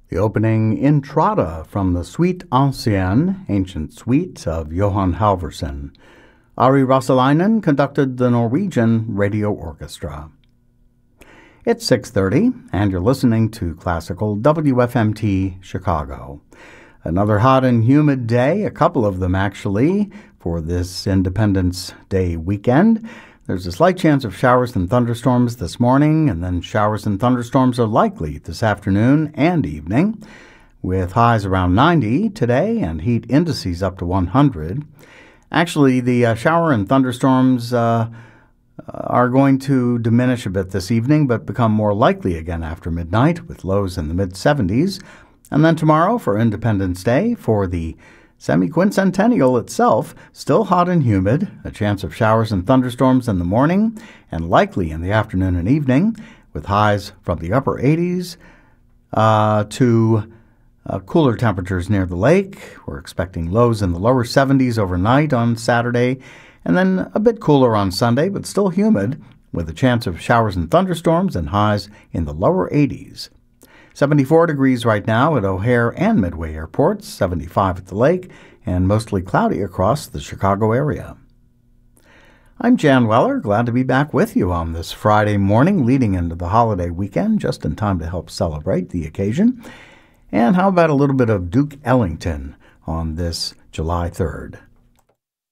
The opening Intrada from the Suite Ancienne, ancient suite of Johann Halvorsen. Ari Russalainen conducted the Norwegian Radio Orchestra. It's 6:30, and you're listening to Classical WFMT Chicago. Another hot and humid day, a couple of them actually, for this Independence Day weekend. There's a slight chance of showers and thunderstorms this morning, and then showers and thunderstorms are likely this afternoon and evening, with highs around 90 today and heat indices up to 100. Actually, the shower and thunderstorms are going to diminish a bit this evening, but become more likely again after midnight, with lows in the mid-70s. And then tomorrow for Independence Day, for the semi-quincentennial itself, still hot and humid, a chance of showers and thunderstorms in the morning and likely in the afternoon and evening, with highs from the upper 80s to cooler temperatures near the lake. We're expecting lows in the lower 70s overnight on Saturday, and then a bit cooler on Sunday, but still humid, with a chance of showers and thunderstorms and highs in the lower 80s. 74 degrees right now at O'Hare and Midway airports, 75 at the lake, and mostly cloudy across the Chicago area. I'm Jan Weller, glad to be back with you on this Friday morning leading into the holiday weekend, just in time to help celebrate the occasion. And how about a little bit of Duke Ellington on this July 3rd?